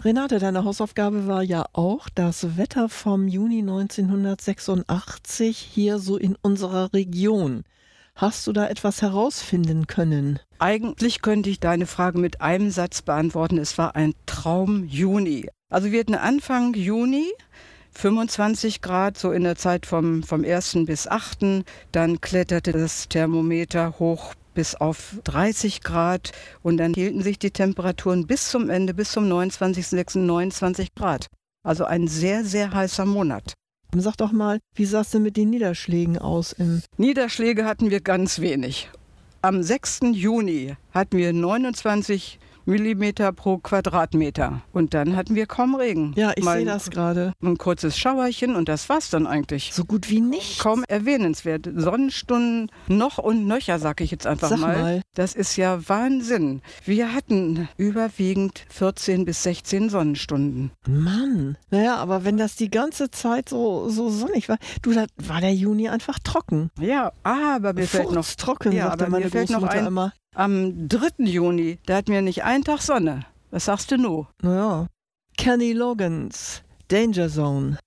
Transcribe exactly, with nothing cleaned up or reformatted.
Renate, deine Hausaufgabe war ja auch das Wetter vom Juni neunzehnhundertsechsundachtzig hier so in unserer Region. Hast du da etwas herausfinden können? Eigentlich könnte ich deine Frage mit einem Satz beantworten. Es war ein Traum-Juni. Also wir hatten Anfang Juni fünfundzwanzig Grad, so in der Zeit vom, vom ersten bis achten Dann kletterte das Thermometer hoch bis auf dreißig Grad und dann hielten sich die Temperaturen bis zum Ende, bis zum neunundzwanzigsten sechsten neunundzwanzig Grad. Also ein sehr, sehr heißer Monat. Sag doch mal, wie sah es denn mit den Niederschlägen aus? Im Niederschläge hatten wir ganz wenig. Am sechsten Juni hatten wir neunundzwanzig Millimeter pro Quadratmeter. Und dann hatten wir kaum Regen. Ja, ich Mal sehe das gerade. Ein kurzes Schauerchen und das war's dann eigentlich. So gut wie nicht. Kaum erwähnenswert. Sonnenstunden noch und nöcher, sag ich jetzt einfach Sag mal. mal. Das ist ja Wahnsinn. Wir hatten überwiegend vierzehn bis sechzehn Sonnenstunden. Mann. Naja, aber wenn das die ganze Zeit so, so sonnig war, du, da war der Juni einfach trocken. Ja, aber mir fällt noch trocken, ja, sagte aber meine mir fällt noch Großmutter ein, immer. Am dritten Juni, da hatten wir nicht einen Tag Sonne. Was sagst du nun? Naja. Kenny Loggins, Danger Zone.